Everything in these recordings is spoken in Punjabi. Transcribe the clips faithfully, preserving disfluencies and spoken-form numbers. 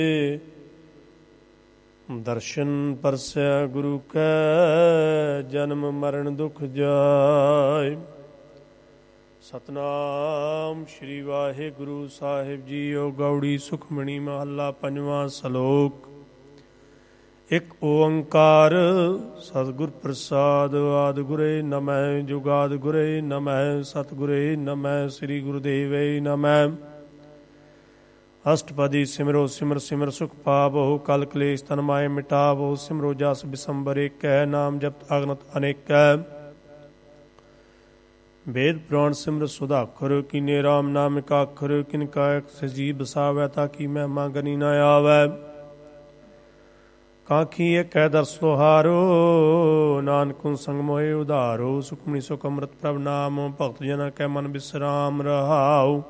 ਦਰਸ਼ਨ ਪਰਸੈ ਗੁਰੂ ਕੈ, ਜਨਮ ਮਰਨ ਦੁਖ ਜਾਇ। ਸਤਨਾਮ ਸ੍ਰੀ ਵਾਹਿਗੁਰੂ ਸਾਹਿਬ ਜੀਓ। ਗੌੜੀ ਸੁਖਮਣੀ ਮਹੱਲਾ ਪੰਜਵਾਂ। ਸਲੋਕ। ਇਕ ਓੰਕਾਰ ਸਤਿਗੁਰ ਪ੍ਰਸਾਦ। ਆਦਿ ਗੁਰੇ ਨਮਹਿ, ਜੁਗਾਦਿ ਗੁਰੇ ਨਮਹਿ, ਸਤਿਗੁਰੇ ਨਮਹਿ, ਸ੍ਰੀ ਗੁਰੂਦੇਵੇ ਨਮਹਿ। ਅਸ਼ਟਪਦੀ ਸਿਮਰੋ ਸਿਮਰ ਸਿਮਰ ਸੁਖ ਪਾਵੋ, ਕਲ ਕਲੇਸ਼ ਤਨ ਮਾਏ ਮਿਟਾਵੋ। ਸਿਮਰੋ ਜਸ ਬਿਸੰਬਰ ਏਕੈ, ਨਾਮ ਜਪਤ ਅਗਨਤ ਅਨੇਕੈ। ਵੇਦ ਪੁਰਾਣ ਸਿਮਰ ਸੁਧਾਖਰ, ਕੀਨੇ ਰਾਮ ਨਾਮ ਕਾ ਅੱਖਰ। ਕਿਨ ਕਾ ਸਜੀਵ ਬਸਾਵੈ, ਤਾ ਕੀ ਮਹਿਮਾ ਗਨੀ ਨ ਆਵੈ। ਕਾਖੀ ਏਕੈ ਦਰਸ ਲੋਹਾਰੋ, ਨਾਨਕ ਸੰਗ ਮੋਹਿ ਉਧਾਰੋ। ਸੁਖਮਨੀ ਸੁਖ ਅੰਮ੍ਰਿਤ ਪ੍ਰਭ ਨਾਮ, ਭਗਤ ਜਨਾਂ ਕੈ ਮਨ ਬਿਸਰਾਮ ਰਹਾਉ।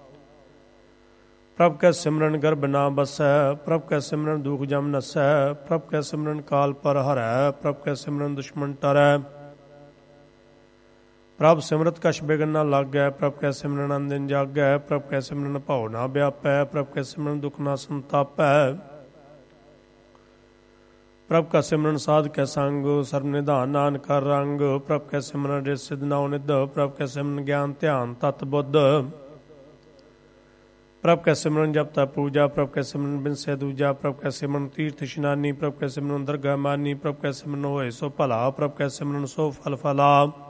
ਪ੍ਰਭ ਕੈ ਸਿਮਰਨ ਗਰਭ ਨਾ ਬਸੈ, ਪ੍ਰਭ ਕੈ ਸਿਮਰਨ ਦੁਖ ਜਮ ਨਸੈ। ਪ੍ਰਭ ਕੈ ਸਿਮਰਨ ਕਾਲ ਪਰ ਹਰੈ, ਪ੍ਰਭ ਕੈ ਸਿਮਰਨ ਦੁਸ਼ਮਨ ਟਰੈ। ਪ੍ਰਭ ਸਿਮਰਤ ਕਛ ਬਿਗਨ ਨਾ ਲਾਗੈ, ਪ੍ਰਭ ਕੈ ਸਿਮਰਨ ਅਨਦਿਨ ਜਾਗੈ। ਪ੍ਰਭ ਕੈ ਸਿਮਰਨ ਭਉ ਨਾ ਵਿਆਪੈ, ਪ੍ਰਭ ਕੈ ਸਿਮਰਨ ਦੁਖ ਨਾ ਸੰਤਾਪੈ। ਪ੍ਰਭ ਕਾ ਸਿਮਰਨ ਸਾਧ ਕੈ ਸੰਗ, ਸਰਬ ਨਿਧਾਨ ਨਾਨਕ ਹਰ ਰੰਗ। ਪ੍ਰਭ ਕੈ ਸਿਮਰਨ ਰਿ ਸਿਧ ਨਉ ਨਿਧ, ਪ੍ਰਭ ਕੈ ਸਿਮਰਨ ਗਿਆਨ ਧਿਆਨ ਤਤ ਬੁੱਧ। ਪ੍ਰਭ ਕੈ ਸਿਮਰਨ ਜਪ ਤਪ ਪੂਜਾ, ਪ੍ਰਭ ਕੈ ਸਿਮਰਨ ਬਿਨਸੈ ਦੂਜਾ। ਪ੍ਰਭ ਕੈ ਸਿਮਰਨ ਤੀਰਥ ਇਸ਼ਨਾਨੀ, ਪ੍ਰਭ ਕੈ ਸਿਮਰਨ ਦਰਗਾਹ ਮਾਨੀ। ਪ੍ਰਭ ਕੈ ਸਿਮਰਨ ਹੋਏ ਸੋ ਭਲਾ, ਪ੍ਰਭ ਕੈ ਸਿਮਰਨ ਸੋ ਫਲ ਫਲਾ।